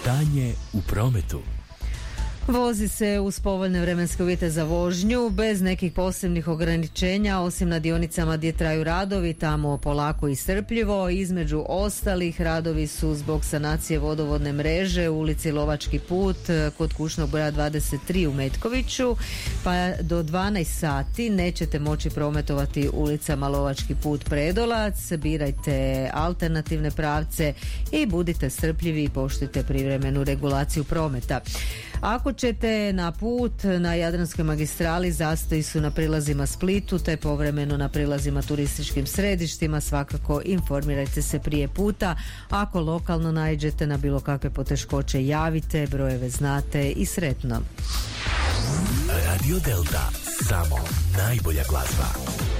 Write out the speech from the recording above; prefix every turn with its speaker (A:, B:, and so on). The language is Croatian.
A: Stanje u prometu.
B: Vozi se uz povoljne vremenske uvjete za vožnju, bez nekih posebnih ograničenja, osim na dionicama gdje traju radovi, tamo polako i strpljivo. Između ostalih radovi su zbog sanacije vodovodne mreže u ulici Lovački put kod kućnog broja 23 u Metkoviću, pa do 12 sati nećete moći prometovati ulicama Lovački put Predolac. Birajte alternativne pravce i budite strpljivi i poštujte privremenu regulaciju prometa. Ako ćete na put na Jadranskoj magistrali, zastoji su na prilazima Splitu te povremeno na prilazima turističkim središtima. Svakako informirajte se prije puta. Ako lokalno naiđete na bilo kakve poteškoće, javite, brojeve znate i sretno.
A: Radio Delta, samo najbolja glazba.